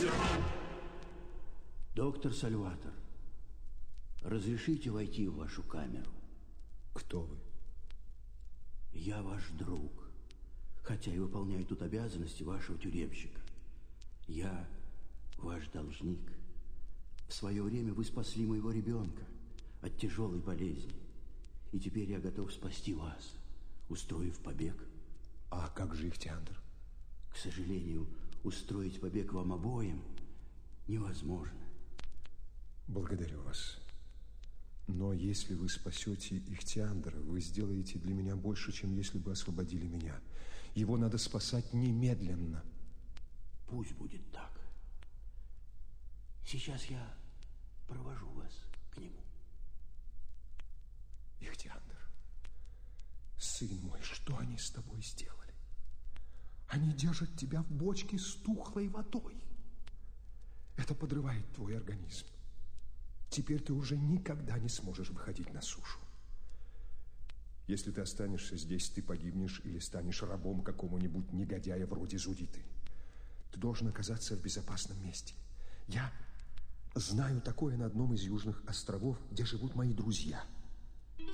Доктор Сальватор, разрешите войти в вашу камеру? Кто вы? Я ваш друг, хотя и выполняю тут обязанности вашего тюремщика. Я ваш должник. В свое время вы спасли моего ребенка от тяжелой болезни. И теперь я готов спасти вас, устроив побег. А как же Ихтиандр? К сожалению, устроить побег вам обоим невозможно. Благодарю вас. Но если вы спасете Ихтиандра, вы сделаете для меня больше, чем если бы освободили меня. Его надо спасать немедленно. Пусть будет так. Сейчас я провожу вас к нему. Ихтиандр, сын мой, что они с тобой сделали? Они держат тебя в бочке с тухлой водой. Это подрывает твой организм. Теперь ты уже никогда не сможешь выходить на сушу. Если ты останешься здесь, ты погибнешь или станешь рабом какому-нибудь негодяя вроде Зудиты. Ты должен оказаться в безопасном месте. Я знаю такое на одном из южных островов, где живут мои друзья.